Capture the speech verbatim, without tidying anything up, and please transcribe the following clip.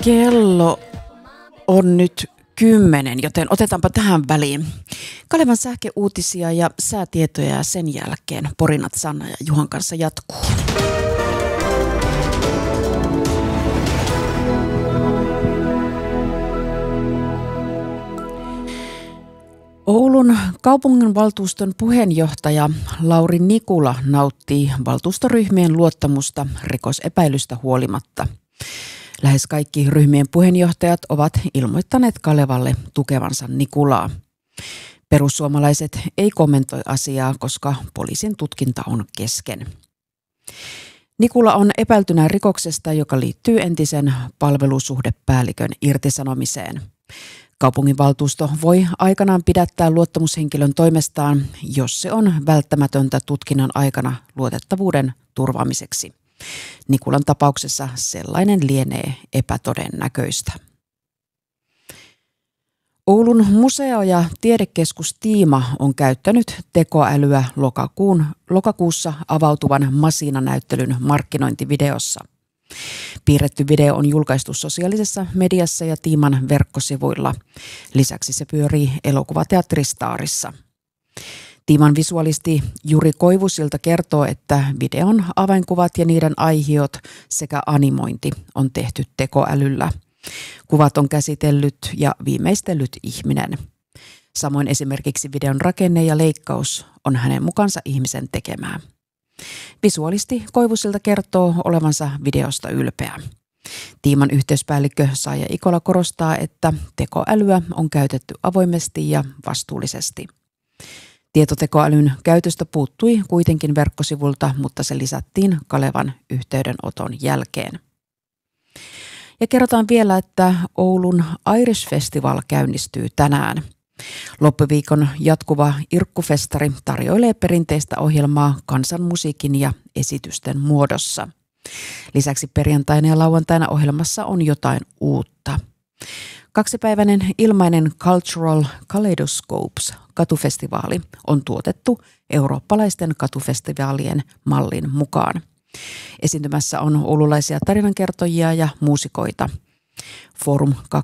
Kello on nyt kymmenen, joten otetaanpa tähän väliin Kalevan sähköuutisia ja säätietoja ja sen jälkeen Porinat Sanna ja Juhan kanssa jatkuu. Oulun kaupunginvaltuuston puheenjohtaja Lauri Nikula nauttii valtuustoryhmien luottamusta rikosepäilystä huolimatta. Lähes kaikki ryhmien puheenjohtajat ovat ilmoittaneet Kalevalle tukevansa Nikulaa. Perussuomalaiset ei kommentoi asiaa, koska poliisin tutkinta on kesken. Nikula on epäiltynä rikoksesta, joka liittyy entisen palvelusuhdepäällikön irtisanomiseen. Kaupunginvaltuusto voi aikanaan pidättää luottamushenkilön toimestaan, jos se on välttämätöntä tutkinnan aikana luotettavuuden turvaamiseksi. Nikulan tapauksessa sellainen lienee epätodennäköistä. Oulun museo- ja tiedekeskus Tiima on käyttänyt tekoälyä lokakuun, lokakuussa avautuvan Masina-näyttelyn markkinointivideossa. Piirretty video on julkaistu sosiaalisessa mediassa ja Tiiman verkkosivuilla. Lisäksi se pyörii elokuvateatteri Starissa. Tiiman visuaalisti Juri Koivusilta kertoo, että videon avainkuvat ja niiden aihiot sekä animointi on tehty tekoälyllä. Kuvat on käsitellyt ja viimeistellyt ihminen. Samoin esimerkiksi videon rakenne ja leikkaus on hänen mukaansa ihmisen tekemää. Visuaalisti Koivusilta kertoo olevansa videosta ylpeä. Tiiman yhteyspäällikkö Saija Ikola korostaa, että tekoälyä on käytetty avoimesti ja vastuullisesti. Tietotekoälyn käytöstä puuttui kuitenkin verkkosivulta, mutta se lisättiin Kalevan yhteydenoton jälkeen. Ja kerrotaan vielä, että Oulun Irish Festival käynnistyy tänään. Loppuviikon jatkuva Irkkufestari tarjoilee perinteistä ohjelmaa kansanmusiikin ja esitysten muodossa. Lisäksi perjantaina ja lauantaina ohjelmassa on jotain uutta. Kaksipäiväinen ilmainen Cultural Kaleidoscopes katufestivaali on tuotettu eurooppalaisten katufestivaalien mallin mukaan. Esiintymässä on oululaisia tarinankertojia ja muusikoita. Forum